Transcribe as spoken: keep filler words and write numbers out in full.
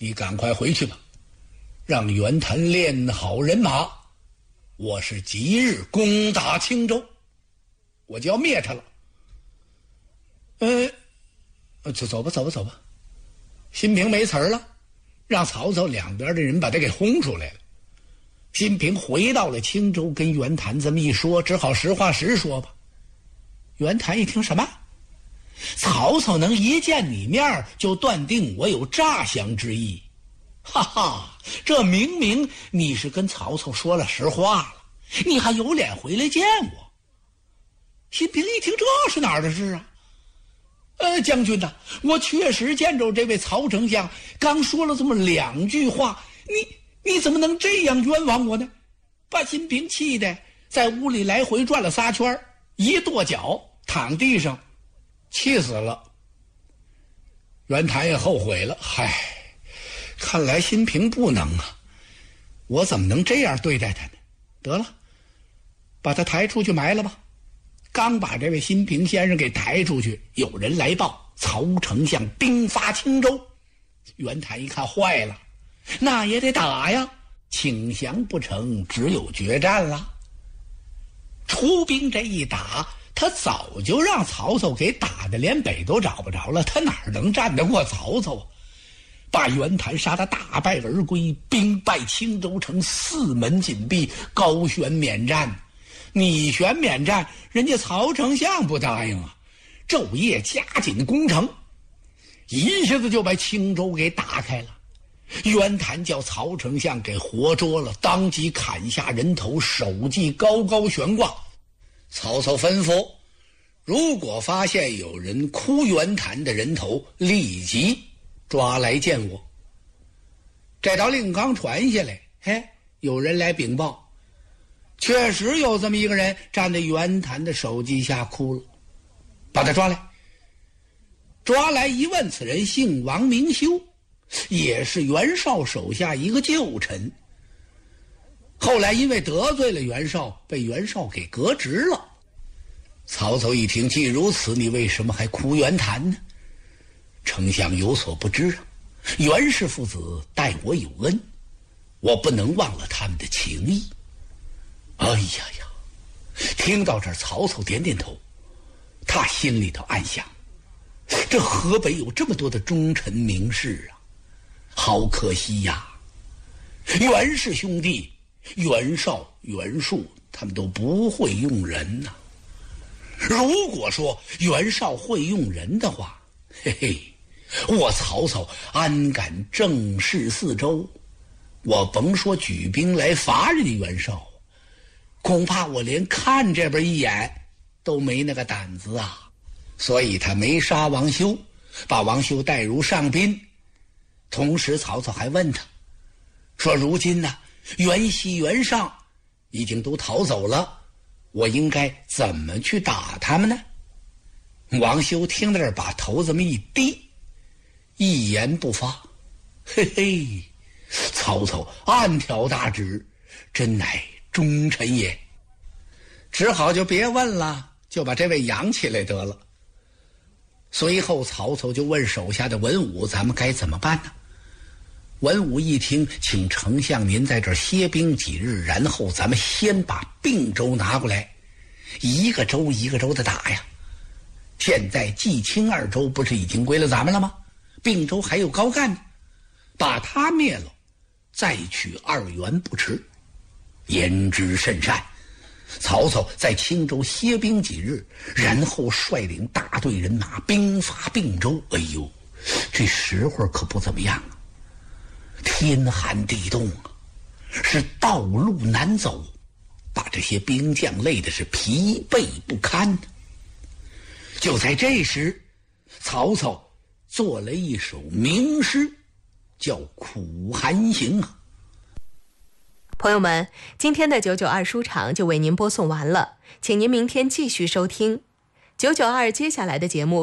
你赶快回去吧，让袁谭练好人马，我是即日攻打青州，我就要灭他了。呃，走走吧，走吧，走吧。辛平没词儿了，让曹操两边的人把他给轰出来了。辛平回到了青州，跟袁谭这么一说，只好实话实说吧。袁谭一听，什么？曹操能一见你面就断定我有诈降之意？哈哈，这明明你是跟曹操说了实话了，你还有脸回来见我？辛平一听，这是哪儿的事啊？呃，将军呐，我确实见着这位曹丞相，刚说了这么两句话，你你怎么能这样冤枉我呢？把辛平气的在屋里来回转了仨圈，一跺脚躺地上，气死了。袁谭也后悔了，嗨，看来辛平不能啊，我怎么能这样对待他呢？得了，把他抬出去埋了吧。刚把这位辛平先生给抬出去，有人来报曹丞相兵发青州。袁谭一看，坏了，那也得打呀，请降不成，只有决战了。出兵这一打，他早就让曹操给打得连北都找不着了，他哪能战得过曹操啊？把袁谭杀得大败而归，兵败青州城，四门紧闭，高悬免战。你选免战，人家曹丞相不答应啊，昼夜加紧攻城，一下子就把青州给打开了。袁谭叫曹丞相给活捉了，当即砍下人头，手骑高高悬挂。曹操吩咐，如果发现有人哭袁谭的人头，立即抓来见我。这道令刚传下来，嘿，有人来禀报，确实有这么一个人站在袁谭的手机下哭了，把他抓来。抓来一问，此人姓王，名修，也是袁绍手下一个旧臣。后来因为得罪了袁绍，被袁绍给革职了。曹操一听，既如此，你为什么还哭袁谭呢？丞相有所不知啊，袁氏父子待我有恩，我不能忘了他们的情谊。哎呀呀！听到这儿，曹操点点头，他心里头暗想，这河北有这么多的忠臣名士啊，好可惜呀！袁氏兄弟袁绍、袁术他们都不会用人呐、啊。如果说袁绍会用人的话，嘿嘿，我曹操安敢正视四周？我甭说举兵来伐人家袁绍，恐怕我连看这边一眼都没那个胆子啊！所以他没杀王修，把王修带入上宾。同时曹操还问他说，如今呢、啊，袁熙、袁尚已经都逃走了，我应该怎么去打他们呢？王修听到这儿，把头这么一低，一言不发。嘿嘿，曹操暗挑大指，真乃忠臣也。只好就别问了，就把这位养起来得了。随后曹操就问手下的文武，咱们该怎么办呢？文武一听，请丞相您在这儿歇兵几日，然后咱们先把并州拿过来，一个州一个州的打呀。现在冀青二州不是已经归了咱们了吗？并州还有高干呢，把他灭了，再取二袁不迟。言之甚善。曹操在青州歇兵几日，然后率领大队人马兵发并州。哎呦，这时候可不怎么样啊，天寒地冻啊，是道路难走，把这些兵将累的是疲惫不堪。就在这时，曹操做了一首名诗，叫《苦寒行》啊。 朋友们，今天的九九二书场就为您播送完了，请您明天继续收听九九二接下来的节目。